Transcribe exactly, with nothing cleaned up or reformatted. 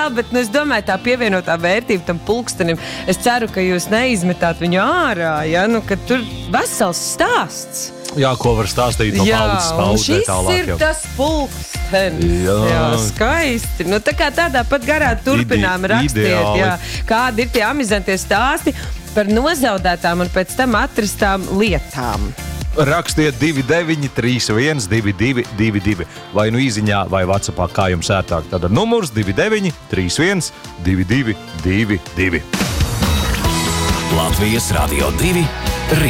bet nu, es domāju, tā pievienotā vērtība tam pulkstenim. Es ceru, ka jūs neizmetāt viņu ārā, ja? Nu, ka tur vesels stāsts. Jā, ko var stāstīt no paudzes paudzē tālāk. Jā, un šis ir tas pulkstenis. Jā. jā, skaisti. Nu, tā kā tādā pat garā turpinām Ide, rakstiet, jā, kādi ir tie amizantie stāsti par nozaudētām un pēc tam atrastām lietām. Rakstiet divi deviņi trīs viens divi divi divi divi vai nu īziņā vai WhatsAppā, kā jums ērtāk. Tad numurs divi deviņi trīs viens divi divi divi divi. Latvijas Radio divi